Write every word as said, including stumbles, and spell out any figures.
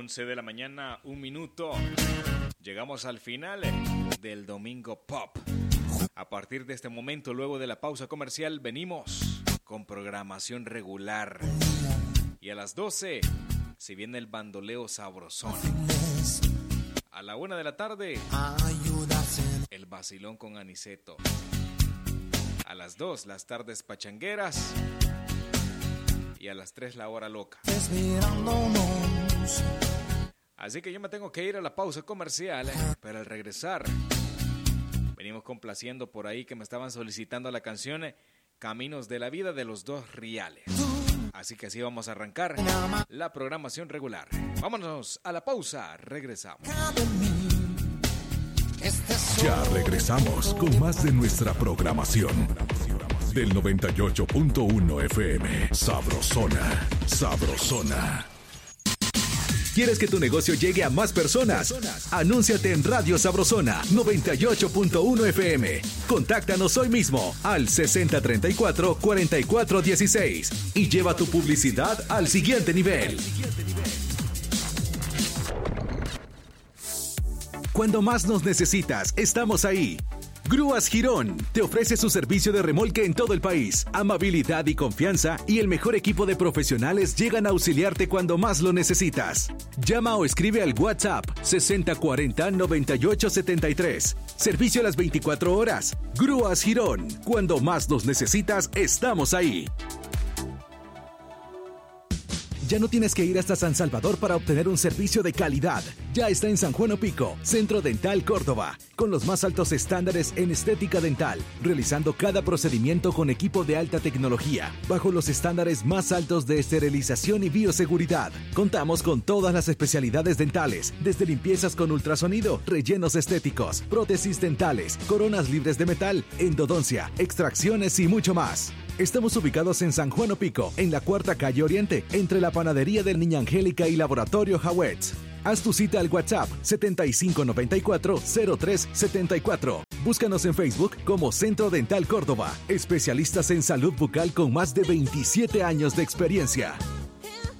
once de la mañana, un minuto. Llegamos al final del Domingo Pop. A partir de este momento, luego de la pausa comercial, venimos con programación regular. Y a las doce, se viene el bandoleo sabrosón. A la una de la tarde, el vacilón con Aniceto. A las dos, las tardes pachangueras. Y a las tres, la hora loca. Así que yo me tengo que ir a la pausa comercial, pero al regresar venimos complaciendo por ahí que me estaban solicitando la canción Caminos de la Vida de los Dos Riales. Así que así vamos a arrancar la programación regular. Vámonos a la pausa, regresamos. Ya regresamos con más de nuestra programación del noventa y ocho punto uno F M. Sabrosona, sabrosona. ¿Quieres que tu negocio llegue a más personas? Anúnciate en Radio Sabrosona noventa y ocho punto uno F M. Contáctanos hoy mismo al sesenta treinta y cuatro cuarenta y cuatro dieciséis y lleva tu publicidad al siguiente nivel. Cuando más nos necesitas, estamos ahí. Grúas Girón te ofrece su servicio de remolque en todo el país. Amabilidad y confianza y el mejor equipo de profesionales llegan a auxiliarte cuando más lo necesitas. Llama o escribe al WhatsApp sesenta cuarenta noventa y ocho setenta y tres. Servicio a las veinticuatro horas. Grúas Girón. Cuando más nos necesitas, estamos ahí. Ya no tienes que ir hasta San Salvador para obtener un servicio de calidad. Ya está en San Juan Opico, Centro Dental Córdoba, con los más altos estándares en estética dental, realizando cada procedimiento con equipo de alta tecnología, bajo los estándares más altos de esterilización y bioseguridad. Contamos con todas las especialidades dentales, desde limpiezas con ultrasonido, rellenos estéticos, prótesis dentales, coronas libres de metal, endodoncia, extracciones y mucho más. Estamos ubicados en San Juan Opico, en la Cuarta Calle Oriente, entre la Panadería del Niña Angélica y Laboratorio Hawetz. Haz tu cita al WhatsApp setenta y cinco noventa y cuatro cero tres setenta y cuatro. Búscanos en Facebook como Centro Dental Córdoba. Especialistas en salud bucal con más de veintisiete años de experiencia.